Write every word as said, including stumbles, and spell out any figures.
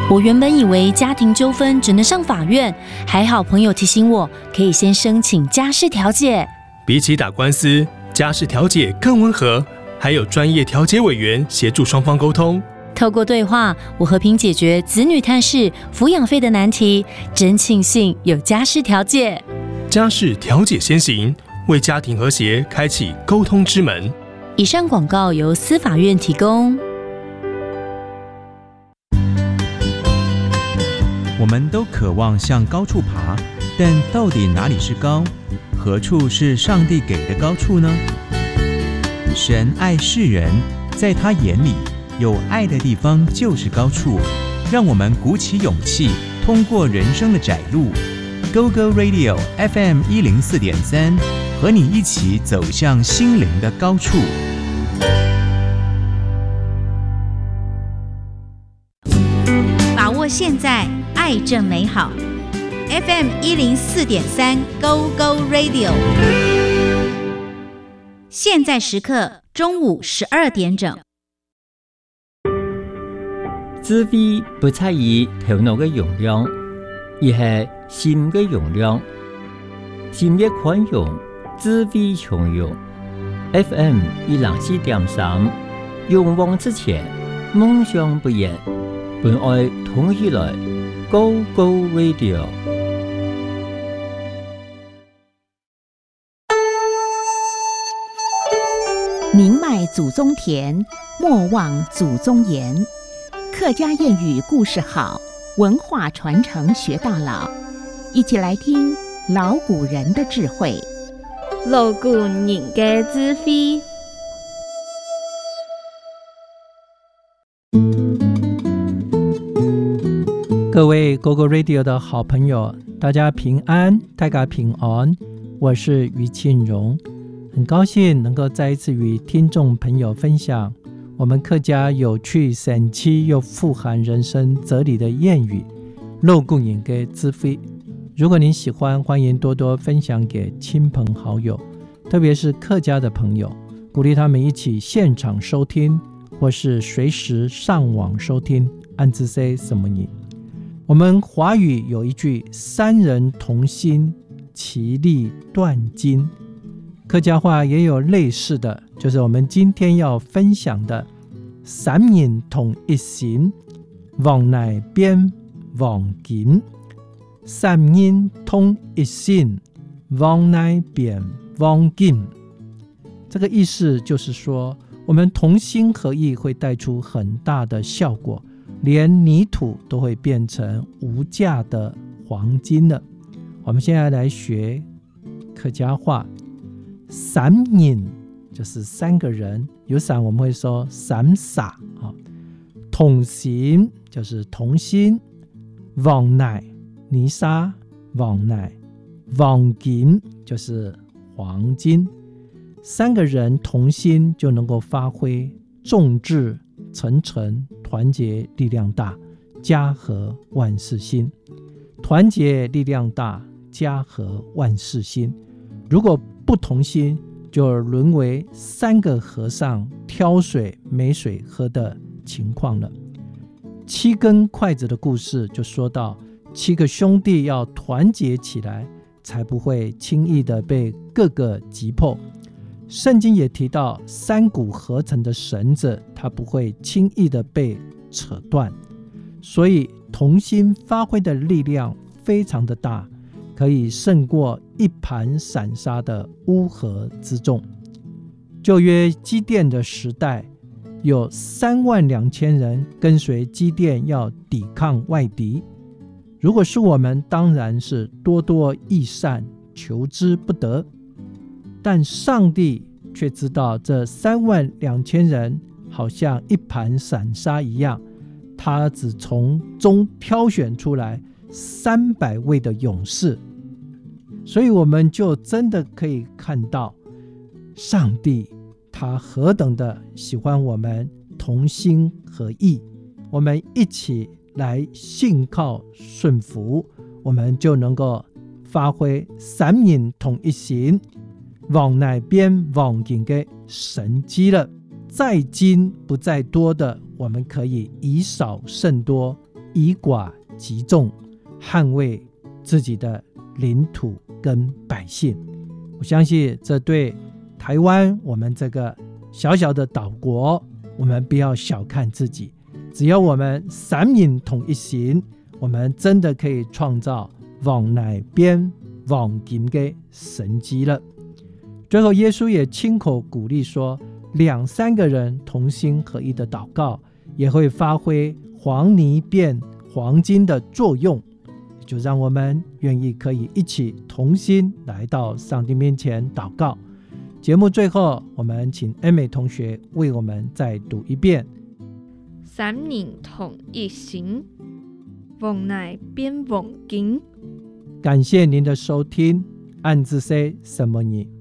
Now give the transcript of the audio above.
我原本以为家庭纠纷只能上法院，还好朋友提醒我，可以先申请家事调解。 比起打官司，家事调解更温和，还有专业调解委员协助双方沟通。 透过对话，我和平解决子女探视、抚养费的难题，真庆幸有家事调解。 家事调解先行，为家庭和谐开启沟通之门。 以上广告由司法院提供。 我们都渴望向高处爬，但到底哪里是高？何处是上帝给的高处呢？神爱世人，在他眼里，有爱的地方就是高处。让我们鼓起勇气，通过人生的窄路 ，Go Go Radio F M 一零四点三，和你一起走向心灵的高处。 把握现在，爱正美好。F M 一零四点三 Go Go Radio， 现在时刻中午十二点整。 智慧不在于头脑的容量，而是心的容量。心越宽容，智慧从容。F M 一零四點三，勇往直前，夢想不言，本愛同起來 ，Go Go Radio。 宁迈祖宗田，莫忘祖宗言。客家谚语故事好，文化传承学到老。一起来听老古人的智慧。 老古人的智慧。 各位 Go Go Radio 的好朋友，大家平安，大家平安，我是于庆荣，很高兴能够再一次与听众朋友分享我们客家有趣、神奇又富含人生哲理的谚语老古人的智慧。如果您喜欢，欢迎多多分享给亲朋好友，特别是客家的朋友，鼓励他们一起现场收听，或是随时上网收听。按字说什么呢？我们华语有一句三人同心，其利断金。客家话也有类似的，就是我们今天要分享的三人同一心，往乃变往金。三人同一心，往乃变往金。这个意思就是说，我们同心合意会带出很大的效果，连泥土都会变成无价的黄金了。我们现在来学客家话，三人就是三个人，有三我们会说三傻，同心就是同心，往乃泥沙，往乃往金就是黄金。三个人同心就能够发挥众志成城，团结力量大，家和万事兴。团结力量大，家和万事兴。如果不同心，就沦为三个和尚挑水没水喝的情况了。七根筷子的故事就说到，七个兄弟要团结起来，才不会轻易的被各个击破。圣经也提到，三股合成的绳子，它不会轻易的被扯断。所以同心发挥的力量非常的大，可以胜过一盘散沙的乌合之众。旧约基甸的时代，有三万两千人跟随基甸要抵抗外敌。如果是我们，当然是多多益善，求之不得。但上帝却知道这三万两千人好像一盘散沙一样，他只从中挑选出来三百位的勇士。所以我们就真的可以看到，上帝他何等的喜欢我们同心合意，我们一起来信靠顺服，我们就能够发挥三人同一心，往乃变往金的神机了。在精不在多的，我们可以以少胜多， 以寡击众，捍卫自己的领土跟百姓。我相信这对台湾我们这个小小的岛国，我们不要小看自己，只要我们三民统一行，我们真的可以创造往哪边往金的神迹了。最后耶稣也亲口鼓励说，两三个人同心合一的祷告也会发挥黄泥变黄金的作用，就让我们愿意可以一起同心来到上帝面前祷告。节目最后，我们请恩美同学为我们再读一遍。 三人同一心，往内变往金。 感谢您的收听，暗自说什么你